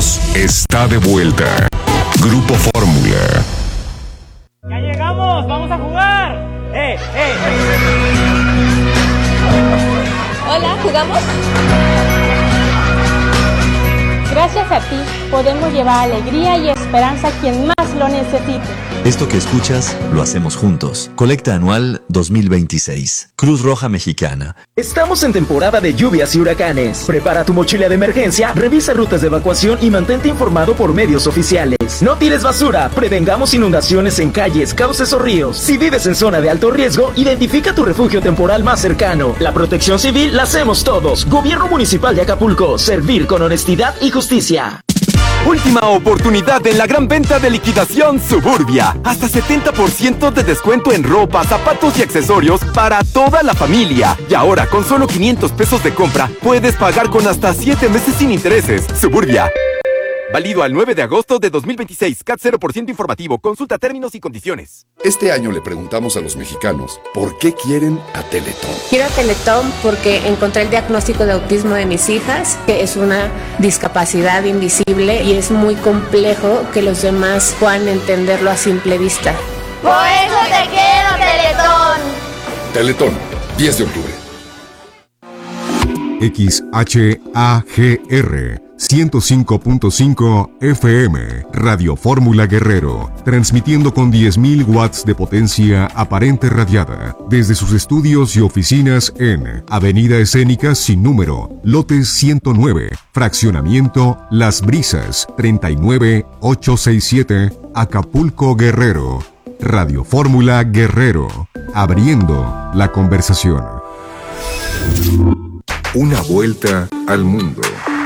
Unidos está de vuelta. Grupo Fórmula. ¡Ya llegamos! ¡Vamos a jugar! Hola, ¿jugamos? Gracias a ti podemos llevar alegría y esperanza a quien más lo necesite. Esto que escuchas, lo hacemos juntos. Colecta anual 2026. Cruz Roja Mexicana. Estamos en temporada de lluvias y huracanes. Prepara tu mochila de emergencia, revisa rutas de evacuación y mantente informado por medios oficiales. No tires basura, prevengamos inundaciones en calles, cauces o ríos. Si vives en zona de alto riesgo, identifica tu refugio temporal más cercano. La protección civil la hacemos todos. Gobierno Municipal de Acapulco, servir con honestidad y justicia. Última oportunidad en la gran venta de liquidación Suburbia. Hasta 70% de descuento en ropa, zapatos y accesorios para toda la familia. Y ahora, con solo 500 pesos de compra, puedes pagar con hasta 7 meses sin intereses. Suburbia. Válido al 9 de agosto de 2026. CAT 0% informativo. Consulta términos y condiciones. Este año le preguntamos a los mexicanos ¿por qué quieren a Teletón? Quiero Teletón porque encontré el diagnóstico de autismo de mis hijas, que es una discapacidad invisible y es muy complejo que los demás puedan entenderlo a simple vista. ¡Por eso te quiero, Teletón! Teletón, 10 de octubre. XHAGR 105.5 FM, Radio Fórmula Guerrero, transmitiendo con 10.000 watts de potencia aparente radiada, desde sus estudios y oficinas en Avenida Escénica sin número, lote 109, fraccionamiento Las Brisas, 39867, Acapulco, Guerrero. Radio Fórmula Guerrero, abriendo la conversación. Una vuelta al mundo.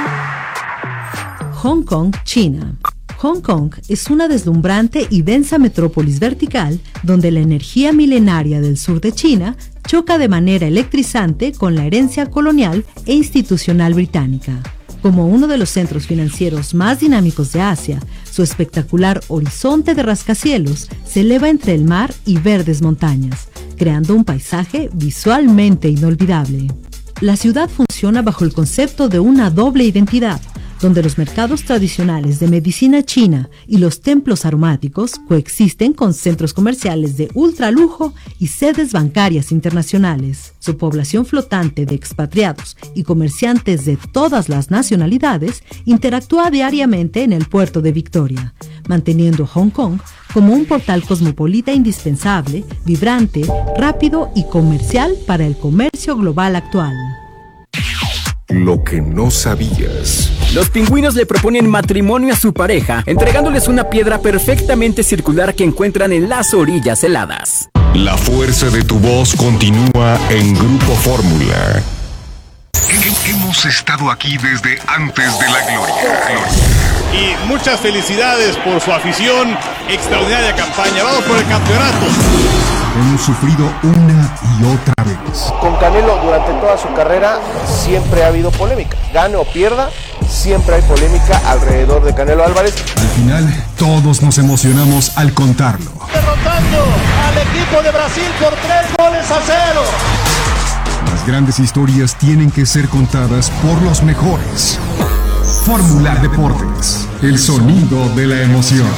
Hong Kong, China. Hong Kong es una deslumbrante y densa metrópolis vertical donde la energía milenaria del sur de China choca de manera electrizante con la herencia colonial e institucional británica. Como uno de los centros financieros más dinámicos de Asia, su espectacular horizonte de rascacielos se eleva entre el mar y verdes montañas, creando un paisaje visualmente inolvidable. La ciudad funciona bajo el concepto de una doble identidad, donde los mercados tradicionales de medicina china y los templos aromáticos coexisten con centros comerciales de ultralujo y sedes bancarias internacionales. Su población flotante de expatriados y comerciantes de todas las nacionalidades interactúa diariamente en el puerto de Victoria, manteniendo a Hong Kong como un portal cosmopolita indispensable, vibrante, rápido y comercial para el comercio global actual. Lo que no sabías. Los pingüinos le proponen matrimonio a su pareja, entregándoles una piedra perfectamente circular que encuentran en las orillas heladas. La fuerza de tu voz continúa en Grupo Fórmula. Hemos estado aquí desde antes de la gloria. Y muchas felicidades por su afición, extraordinaria campaña. Vamos por el campeonato. Hemos sufrido una y otra vez. Con Canelo durante toda su carrera siempre ha habido polémica. Gane o pierda, siempre hay polémica alrededor de Canelo Álvarez. Al final, todos nos emocionamos al contarlo. Derrotando al equipo de Brasil por 3-0. Las grandes historias tienen que ser contadas por los mejores. Fórmula Deportes, el sonido de la emoción.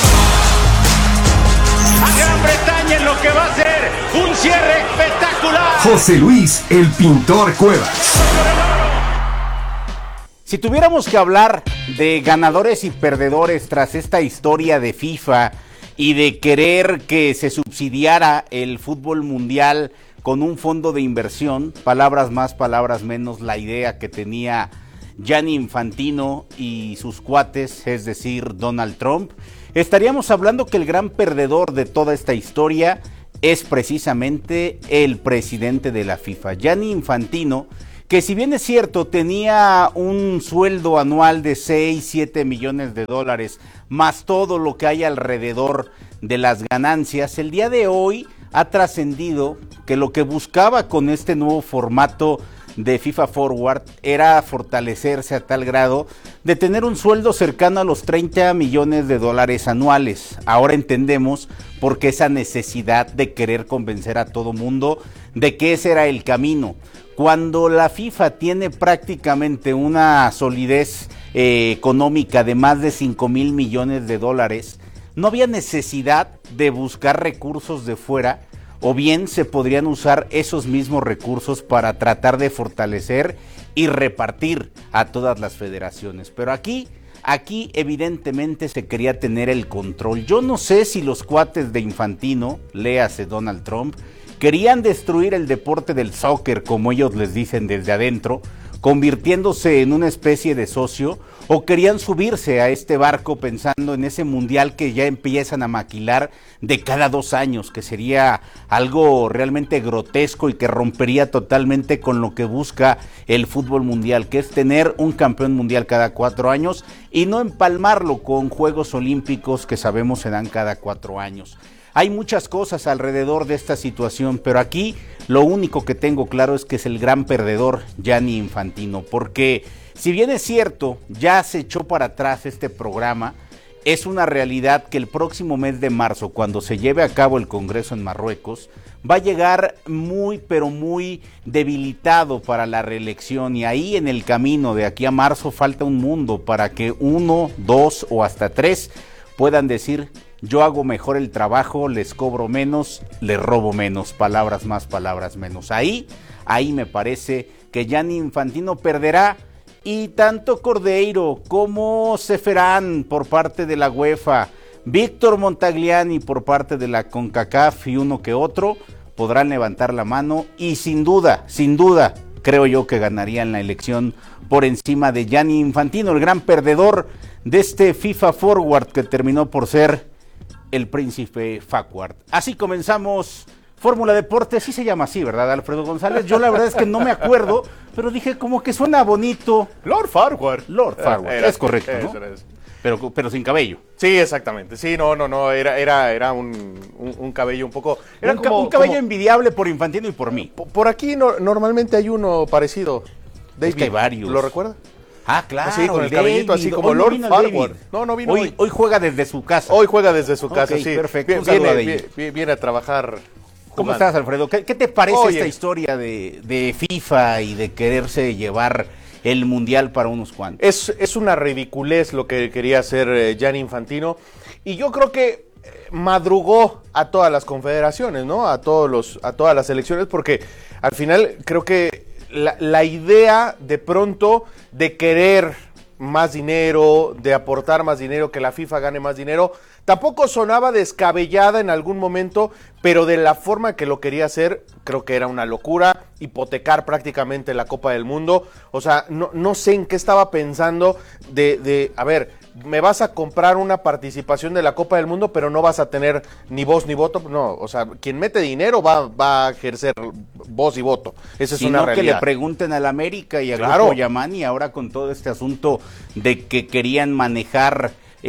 A Gran Bretaña en lo que va a ser un cierre espectacular. José Luis, el pintor Cuevas. Si tuviéramos que hablar de ganadores y perdedores tras esta historia de FIFA y de querer que se subsidiara el fútbol mundial con un fondo de inversión, palabras más, palabras menos, la idea que tenía Gianni Infantino y sus cuates, es decir, Donald Trump, estaríamos hablando que el gran perdedor de toda esta historia es precisamente el presidente de la FIFA, Gianni Infantino, que si bien es cierto tenía un sueldo anual de 6-7 millones de dólares, más todo lo que hay alrededor de las ganancias, el día de hoy ha trascendido que lo que buscaba con este nuevo formato de FIFA Forward era fortalecerse a tal grado de tener un sueldo cercano a los 30 millones de dólares anuales. Ahora entendemos por qué esa necesidad de querer convencer a todo mundo de que ese era el camino. Cuando la FIFA tiene prácticamente una solidez económica de más de 5,000 millones de dólares, no había necesidad de buscar recursos de fuera, o bien se podrían usar esos mismos recursos para tratar de fortalecer y repartir a todas las federaciones. Pero aquí evidentemente se quería tener el control. Yo no sé si los cuates de Infantino, léase Donald Trump, querían destruir el deporte del soccer, como ellos les dicen desde adentro, convirtiéndose en una especie de socio, o querían subirse a este barco pensando en ese mundial que ya empiezan a maquilar de cada 2 años, que sería algo realmente grotesco y que rompería totalmente con lo que busca el fútbol mundial, que es tener un campeón mundial cada 4 años y no empalmarlo con Juegos Olímpicos que sabemos se dan cada 4 años. Hay muchas cosas alrededor de esta situación, pero aquí lo único que tengo claro es que es el gran perdedor Gianni Infantino, porque si bien es cierto, ya se echó para atrás este programa, es una realidad que el próximo mes de marzo, cuando se lleve a cabo el Congreso en Marruecos, va a llegar muy, pero muy debilitado para la reelección, y ahí en el camino de aquí a marzo falta un mundo para que 1, 2 o hasta 3 puedan decir: yo hago mejor el trabajo, les cobro menos, les robo menos, palabras más, palabras menos. Ahí me parece que Gianni Infantino perderá, y tanto Cordeiro como Ceferán por parte de la UEFA, Víctor Montagliani por parte de la CONCACAF y uno que otro podrán levantar la mano y sin duda, creo yo que ganarían la elección por encima de Gianni Infantino, el gran perdedor de este FIFA Forward que terminó por ser el príncipe Farquhar. Así comenzamos Fórmula Deportes, sí se llama así, ¿verdad, Alfredo González? Yo la verdad es que no me acuerdo, pero dije como que suena bonito. Lord Farquhar. Lord Farquhar, es correcto, ¿no? Pero sin cabello. Sí, exactamente. Sí, no, era un cabello un poco... Era un cabello envidiable por Infantino y por mí. Por aquí normalmente hay uno parecido. David, es que hay varios. ¿Lo recuerra? Ah, claro. Sí, con el cabellito así como Lord Farquhar. No vino hoy. Hoy juega desde su casa. Hoy juega desde su casa, sí. Perfecto. Viene a trabajar. ¿Cómo estás, Alfredo? ¿Qué te parece esta historia de FIFA y de quererse llevar el mundial para unos cuantos? Es una ridiculez lo que quería hacer Gianni Infantino, y yo creo que madrugó a todas las confederaciones, ¿no? A todas las selecciones, porque al final creo que la idea de pronto de querer más dinero, de aportar más dinero, que la FIFA gane más dinero, tampoco sonaba descabellada en algún momento, pero de la forma que lo quería hacer, creo que era una locura, hipotecar prácticamente la Copa del Mundo. O sea, no sé en qué estaba pensando a ver, me vas a comprar una participación de la Copa del Mundo, pero no vas a tener ni voz ni voto. No, o sea, quien mete dinero va a ejercer voz y voto. Esa es una realidad. Que le pregunten al América y a Grupo Yamani ahora con todo este asunto de que querían manejar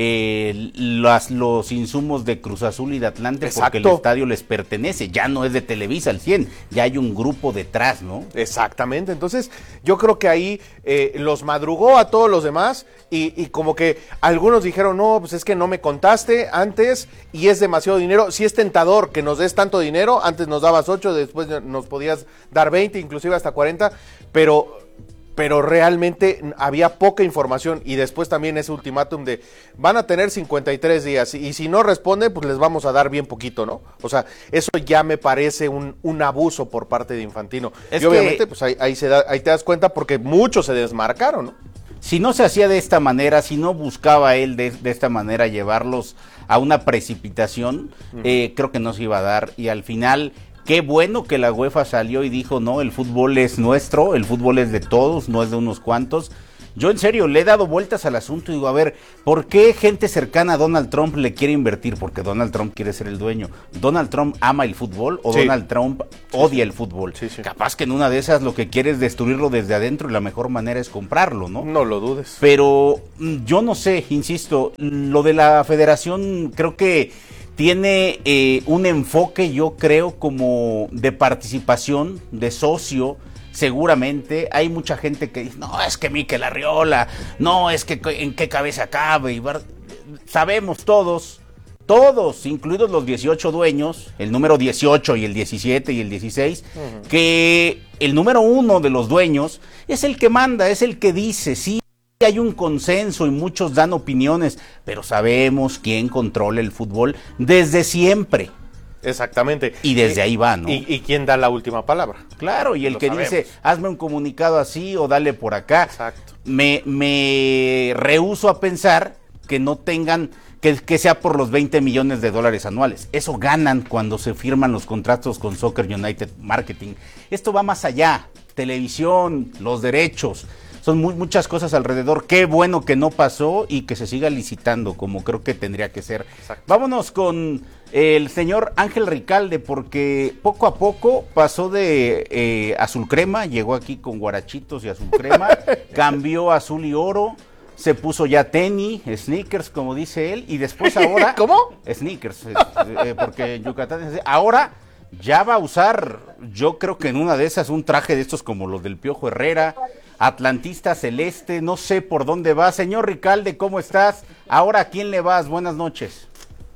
los insumos de Cruz Azul y de Atlante. Exacto. Porque el estadio les pertenece, ya no es de Televisa al 100, ya hay un grupo detrás, ¿no? Exactamente, entonces yo creo que ahí los madrugó a todos los demás y como que algunos dijeron, no, pues es que no me contaste antes y es demasiado dinero. Sí es tentador que nos des tanto dinero, antes nos dabas 8, después nos podías dar 20, inclusive hasta 40, pero realmente había poca información, y después también ese ultimátum de van a tener 53 días y si no responden pues les vamos a dar bien poquito, ¿no? O sea, eso ya me parece un abuso por parte de Infantino. Y obviamente pues ahí te das cuenta porque muchos se desmarcaron, ¿no? Si no se hacía de esta manera, si no buscaba él de esta manera llevarlos a una precipitación, creo que no se iba a dar, y al final... Qué bueno que la UEFA salió y dijo, no, el fútbol es nuestro, el fútbol es de todos, no es de unos cuantos. Yo en serio le he dado vueltas al asunto y digo, a ver, ¿por qué gente cercana a Donald Trump le quiere invertir? Porque Donald Trump quiere ser el dueño. ¿Donald Trump ama el fútbol o Donald Trump odia el fútbol? Sí. Capaz que en una de esas lo que quiere es destruirlo desde adentro y la mejor manera es comprarlo, ¿no? No lo dudes. Pero yo no sé, insisto, lo de la federación creo que tiene un enfoque, yo creo, como de participación, de socio. Seguramente hay mucha gente que dice, no, es que Mikel Arriola, no, es que en qué cabeza cabe. Sabemos todos, incluidos los 18 dueños, el número 18 y el 17 y el 16, que el número 1 de los dueños es el que manda, es el que dice, sí, hay un consenso y muchos dan opiniones, pero sabemos quién controla el fútbol desde siempre. Exactamente. Y desde ahí va, ¿no? ¿Y quién da la última palabra? Claro, y el que dice, hazme un comunicado así o dale por acá. Exacto. Me rehúso a pensar que no tengan, que sea por los $20 millones anuales. Eso ganan cuando se firman los contratos con Soccer United Marketing. Esto va más allá. Televisión, los derechos. Son muchas cosas alrededor. Qué bueno que no pasó y que se siga licitando como creo que tendría que ser. Exacto. Vámonos con el señor Ángel Ricalde, porque poco a poco pasó de azul crema, llegó aquí con guarachitos y azul crema, cambió a azul y oro, se puso ya tenis, sneakers, como dice él, y después ahora... ¿Cómo? Sneakers, porque en Yucatán... Ahora ya va a usar, yo creo que en una de esas, un traje de estos como los del Piojo Herrera, atlantista celeste, no sé por dónde va. Señor Ricalde, ¿cómo estás? Ahora, ¿a quién le vas? Buenas noches.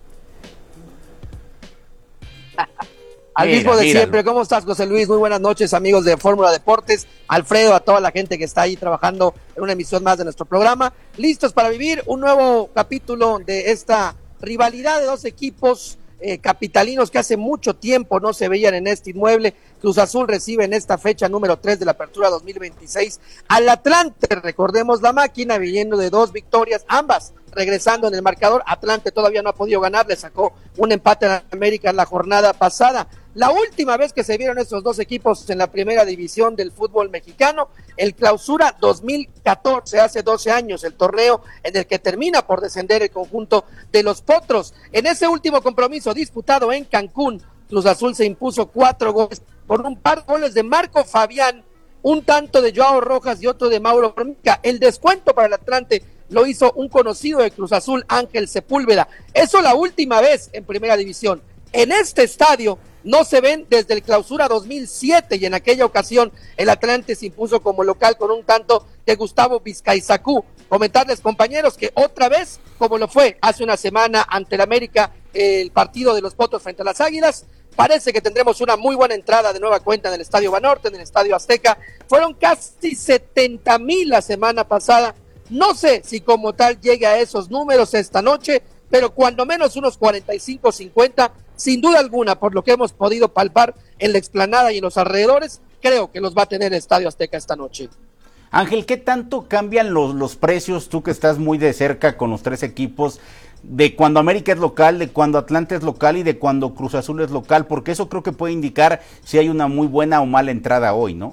Al mismo de siempre. ¿Cómo estás, José Luis? Muy buenas noches, amigos de Fórmula Deportes. Alfredo, a toda la gente que está ahí trabajando en una emisión más de nuestro programa. Listos para vivir un nuevo capítulo de esta rivalidad de dos equipos capitalinos que hace mucho tiempo no se veían en este inmueble. Cruz Azul recibe en esta fecha número 3 de la apertura 2026 al Atlante. Recordemos la máquina viniendo de 2 victorias, ambas regresando en el marcador. Atlante todavía no ha podido ganar, le sacó un empate a América en la jornada pasada. La última vez que se vieron estos dos equipos en la primera división del fútbol mexicano, el Clausura 2014, hace 12 años, el torneo en el que termina por descender el conjunto de los Potros. En ese último compromiso disputado en Cancún, Cruz Azul se impuso 4 goles por un par de goles de Marco Fabián, un tanto de Joao Rojas y otro de Mauro Formica. El descuento para el Atlante lo hizo un conocido de Cruz Azul, Ángel Sepúlveda. Eso la última vez en primera división. En este estadio no se ven desde el Clausura 2007 y en aquella ocasión el Atlante se impuso como local con un tanto de Gustavo Vizcaizacú. Comentarles, compañeros, que otra vez, como lo fue hace una semana ante el América, el partido de los Potros frente a las Águilas, parece que tendremos una muy buena entrada de nueva cuenta en el Estadio Banorte, en el Estadio Azteca. Fueron casi 70,000 la semana pasada. No sé si como tal llegue a esos números esta noche, pero cuando menos unos 45, 50, sin duda alguna, por lo que hemos podido palpar en la explanada y en los alrededores, creo que los va a tener el Estadio Azteca esta noche. Ángel, ¿qué tanto cambian los precios, tú que estás muy de cerca con los 3 equipos, de cuando América es local, de cuando Atlante es local y de cuando Cruz Azul es local? Porque eso creo que puede indicar si hay una muy buena o mala entrada hoy, ¿no?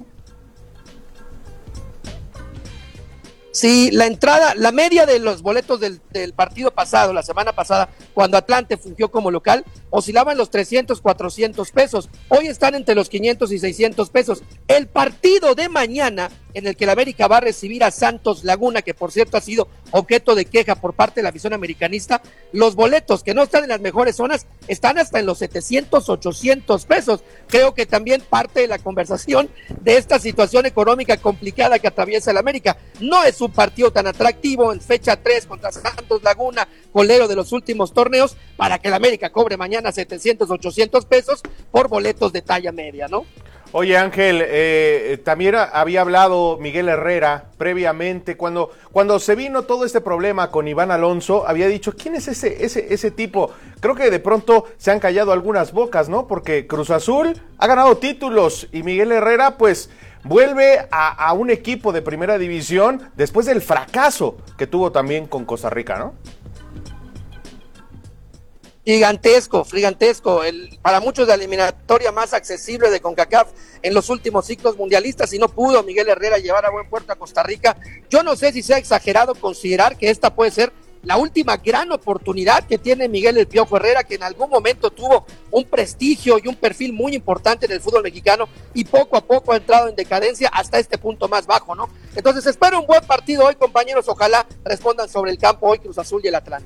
Sí, la entrada, la media de los boletos del partido pasado, la semana pasada, cuando Atlante fungió como local, oscilaban los 300, 400 pesos. Hoy están entre los 500 y 600 pesos. El partido de mañana, en el que el América va a recibir a Santos Laguna, que por cierto ha sido objeto de queja por parte de la afición americanista, los boletos que no están en las mejores zonas están hasta en los 700, 800 pesos. Creo que también parte de la conversación de esta situación económica complicada que atraviesa el América. No es un partido tan atractivo en fecha 3 contra Santos Laguna, colero de los últimos torneos, para que el América cobre mañana 700, 800 pesos por boletos de talla media, ¿no? Oye, Ángel, también había hablado Miguel Herrera previamente, cuando se vino todo este problema con Iván Alonso, había dicho, ¿quién es ese tipo? Creo que de pronto se han callado algunas bocas, ¿no? Porque Cruz Azul ha ganado títulos y Miguel Herrera, pues, vuelve a un equipo de primera división después del fracaso que tuvo también con Costa Rica, ¿no? Gigantesco, para muchos la eliminatoria más accesible de CONCACAF en los últimos ciclos mundialistas, y no pudo Miguel Herrera llevar a buen puerto a Costa Rica. Yo no sé si sea exagerado considerar que esta puede ser la última gran oportunidad que tiene Miguel El Piojo Herrera, que en algún momento tuvo un prestigio y un perfil muy importante en el fútbol mexicano y poco a poco ha entrado en decadencia hasta este punto más bajo, ¿no? Entonces espero un buen partido hoy, compañeros, ojalá respondan sobre el campo hoy Cruz Azul y el Atlante.